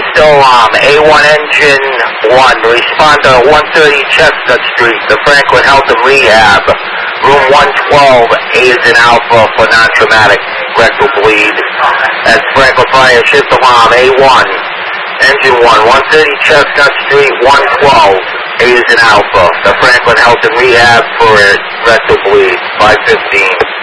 still A1 engine 1. Respond to 130 Chestnut Street, the Franklin Health and Rehab. Room 112, A is in Alpha for non-traumatic rectal bleed. That's Franklin Fire Shift Alarm A1. Engine 1, 130 Chestnut Street, 112, A is in Alpha. The Franklin Health and Rehab for rectal bleed, 515.